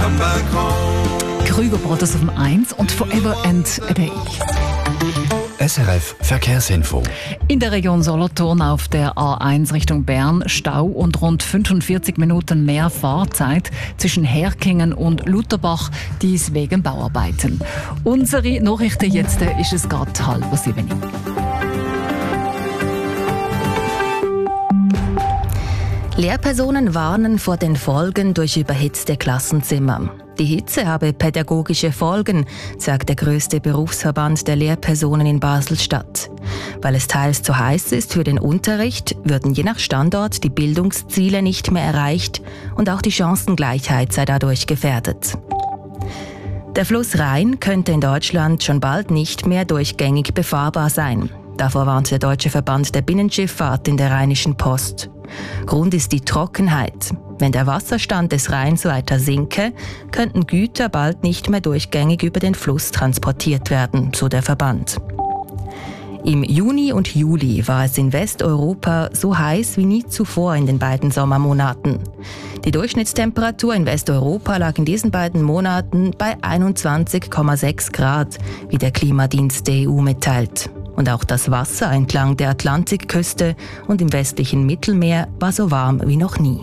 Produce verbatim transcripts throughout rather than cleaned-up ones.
come back home. Krüger Brothers auf dem eins und Forever and a Day. S R F Verkehrsinfo. In der Region Solothurn auf der A eins Richtung Bern Stau und rund fünfundvierzig Minuten mehr Fahrzeit zwischen Herkingen und Lutherbach, dies wegen Bauarbeiten. Unsere Nachrichten jetzt ist es gerade halb sieben. Lehrpersonen warnen vor den Folgen durch überhitzte Klassenzimmer. Die Hitze habe pädagogische Folgen, sagt der grösste Berufsverband der Lehrpersonen in Basel-Stadt. Weil es teils zu heiß ist für den Unterricht, würden je nach Standort die Bildungsziele nicht mehr erreicht und auch die Chancengleichheit sei dadurch gefährdet. Der Fluss Rhein könnte in Deutschland schon bald nicht mehr durchgängig befahrbar sein. Davor warnt der Deutsche Verband der Binnenschifffahrt in der Rheinischen Post. Grund ist die Trockenheit. Wenn der Wasserstand des Rheins weiter sinke, könnten Güter bald nicht mehr durchgängig über den Fluss transportiert werden, so der Verband. Im Juni und Juli war es in Westeuropa so heiß wie nie zuvor in den beiden Sommermonaten. Die Durchschnittstemperatur in Westeuropa lag in diesen beiden Monaten bei einundzwanzig Komma sechs Grad, wie der Klimadienst der E U mitteilt. Und auch das Wasser entlang der Atlantikküste und im westlichen Mittelmeer war so warm wie noch nie.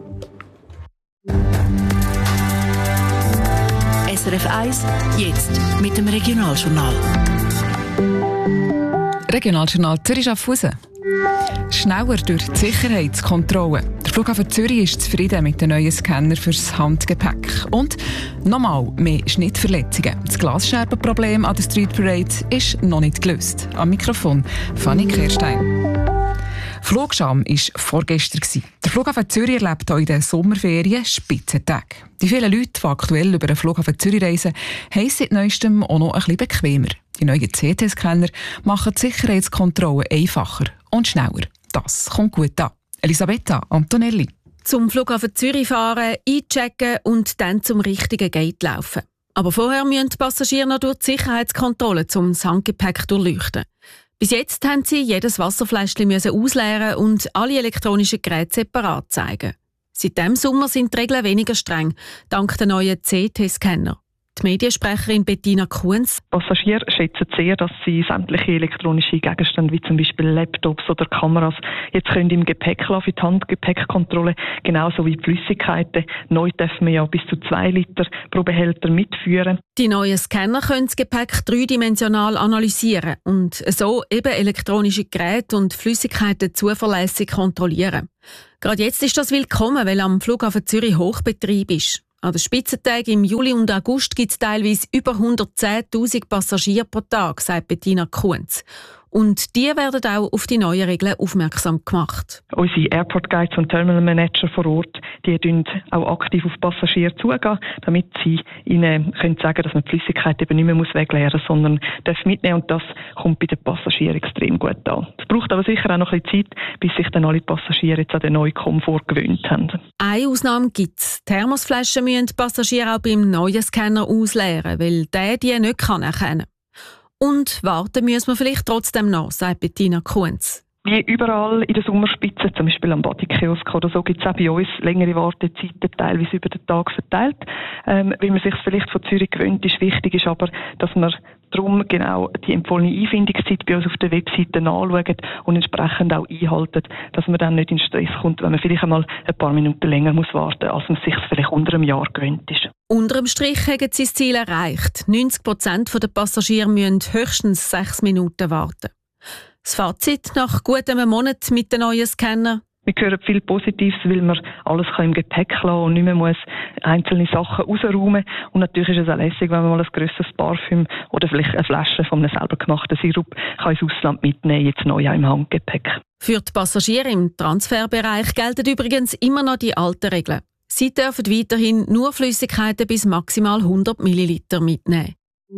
S R F eins, jetzt mit dem Regionaljournal. Regionaljournal Zürich-Schaffhausen. Schneller durch die Sicherheitskontrolle. Der Flughafen Zürich ist zufrieden mit den neuen Scanner fürs Handgepäck. Und nochmal mehr Schnittverletzungen. Das Glasscherbenproblem an der Street Parade ist noch nicht gelöst. Am Mikrofon Fanny Kehrstein. Flugscham war vorgestern. Der Flughafen Zürich erlebt auch in den Sommerferien Spitzentage. Die vielen Leute, die aktuell über den Flughafen Zürich reisen, haben es seit neuestem auch noch ein bisschen bequemer. Die neuen C T-Scanner machen die Sicherheitskontrollen einfacher und schneller. Das kommt gut an. Elisabetta Antonelli. Zum Flughafen Zürich fahren, einchecken und dann zum richtigen Gate laufen. Aber vorher müssen die Passagiere noch durch die Sicherheitskontrolle, um das Handgepäck durchleuchten. Bis jetzt haben sie jedes Wasserfläschchen ausleeren und alle elektronischen Geräte separat zeigen. Seit diesem Sommer sind die Regeln weniger streng, dank der neuen C T-Scanner. Die Mediensprecherin Bettina Kunz. Passagiere schätzen sehr, dass sie sämtliche elektronische Gegenstände, wie zum Beispiel Laptops oder Kameras, jetzt können im Gepäck lassen für die Handgepäckkontrolle, genauso wie die Flüssigkeiten. Neu dürfen wir ja bis zu zwei Liter pro Behälter mitführen. Die neuen Scanner können das Gepäck dreidimensional analysieren und so eben elektronische Geräte und Flüssigkeiten zuverlässig kontrollieren. Gerade jetzt ist das willkommen, weil am Flughafen Zürich Hochbetrieb ist. An den Spitzentagen im Juli und August gibt es teilweise über hundertzehntausend Passagiere pro Tag, sagt Bettina Kunz. Und die werden auch auf die neuen Regeln aufmerksam gemacht. Unsere Airport Guides und Terminal Manager vor Ort, die tun auch aktiv auf Passagiere zugehen, damit sie ihnen können sagen, dass man die Flüssigkeit eben nicht mehr wegleeren muss, sondern darf mitnehmen. Und das kommt bei den Passagieren extrem gut an. Es braucht aber sicher auch noch ein bisschen Zeit, bis sich dann alle Passagiere jetzt an den neuen Komfort gewöhnt haben. Eine Ausnahme gibt es. Thermosflaschen müssen die Passagiere auch beim neuen Scanner ausleeren, weil der die nicht kann erkennen kann. Und warten müssen wir vielleicht trotzdem noch, sagt Bettina Kunz. Wie überall in der Sommerspitze, zum Beispiel am Badikiosk oder so, gibt es auch bei uns längere Wartezeiten, teilweise über den Tag verteilt. Ähm, weil man sich vielleicht von Zürich gewöhnt ist, wichtig ist aber, dass man darum genau die empfohlene Einfindungszeit bei uns auf der Webseite anschaut und entsprechend auch einhalten, dass man dann nicht in Stress kommt, wenn man vielleicht einmal ein paar Minuten länger muss warten, als man sich vielleicht unter einem Jahr gewöhnt ist. Unter dem Strich haben sie das Ziel erreicht. neunzig Prozent der Passagiere müssen höchstens sechs Minuten warten. Das Fazit nach gut einem Monat mit den neuen Scanner? Wir hören viel Positives, weil man alles im Gepäck lassen kann und nicht mehr muss einzelne Sachen rausräumen. Und natürlich ist es auch lässig, wenn man mal ein grösseres Parfüm oder vielleicht eine Flasche von einem selber gemachten Sirup kann ins Ausland mitnehmen, jetzt neu im Handgepäck. Für die Passagiere im Transferbereich gelten übrigens immer noch die alten Regeln. Sie dürfen weiterhin nur Flüssigkeiten bis maximal hundert Milliliter mitnehmen.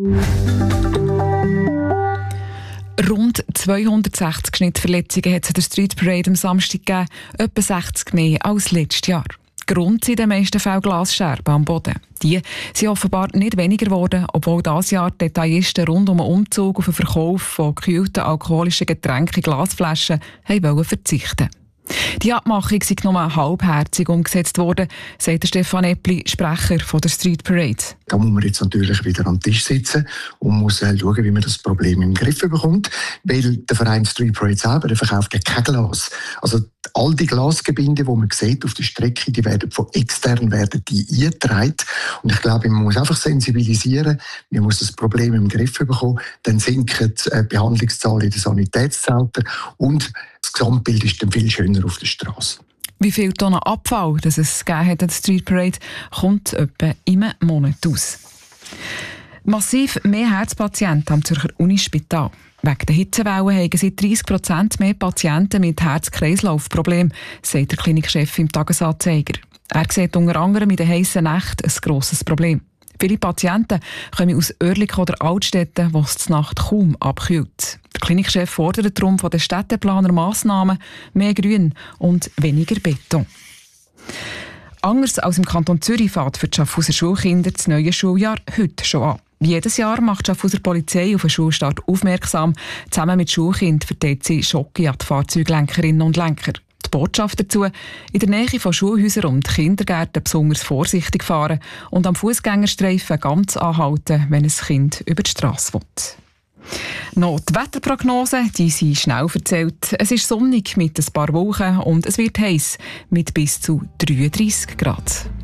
Rund zweihundertsechzig Schnittverletzungen hat es an der Street Parade am Samstag gegeben, etwa sechzig mehr als letztes Jahr. Grund sind in den meisten Fällen Glasscherben am Boden. Die sind offenbar nicht weniger geworden, obwohl dieses Jahr die Detailisten rund um den Umzug auf den Verkauf von gekühlten alkoholischen Getränken in Glasflaschen wollen verzichten. Die Abmachung sei nur halbherzig umgesetzt worden, sagt Stefan Eppli, Sprecher von der Street Parade. Da muss man jetzt natürlich wieder am Tisch sitzen und muss äh, schauen, wie man das Problem im Griff bekommt. Weil der Verein Street Parade selber, der verkauft ja kein Glas. Also all die Glasgebinde, die man sieht auf der Strecke, die werden von extern werden die eingetragen. Und ich glaube, man muss einfach sensibilisieren, man muss das Problem im Griff bekommen, dann sinken die Behandlungszahlen in den Sanitätszelten und das Gesamtbild ist dann viel schöner auf der Straße. Wie viel Tonnen Abfall das es gegeben hat an der Street Parade, kommt etwa im Monat aus. Massiv mehr Herzpatienten am Zürcher Unispital. Wegen der Hitzewellen haben sie dreißig Prozent mehr Patienten mit Herz-Kreislauf-Problemen, sagt der Klinikchef im Tagesanzeiger. Er sieht unter anderem in den heissen Nächten ein grosses Problem. Viele Patienten kommen aus Oerlikon oder Altstädten, wo es die Nacht kaum abkühlt. Der Klinikchef fordert darum von den Städteplanern Massnahmen, mehr Grün und weniger Beton. Anders als im Kanton Zürich fährt für die Schaffhauser Schulkinder das neue Schuljahr heute schon an. Wie jedes Jahr macht die Schaffhauser Polizei auf den Schulstart aufmerksam. Zusammen mit Schulkindern verteilt sie Schocke an die Fahrzeuglenkerinnen und Lenker. Die Botschaft dazu: in der Nähe von Schulhäusern und Kindergärten besonders vorsichtig fahren und am Fußgängerstreifen ganz anhalten, wenn ein Kind über die Strasse will. Noch die Wetterprognose, die sind schnell erzählt. Es ist sonnig mit ein paar Wolken und es wird heiß mit bis zu dreiunddreissig Grad.